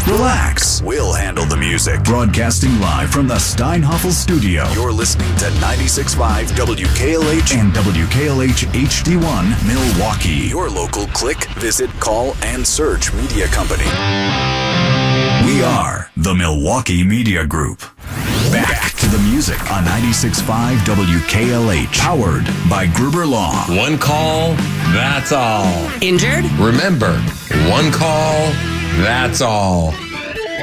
Relax. We'll handle the music. Broadcasting live from the Steinhoffel studio. You're listening to 96.5 WKLH and WKLH HD1 Milwaukee. Your local click, visit, call, and search media company. We are the Milwaukee Media Group. Back to the music on 96.5 WKLH. Powered by Gruber Law. One call, that's all. Injured? Remember, one call, that's all.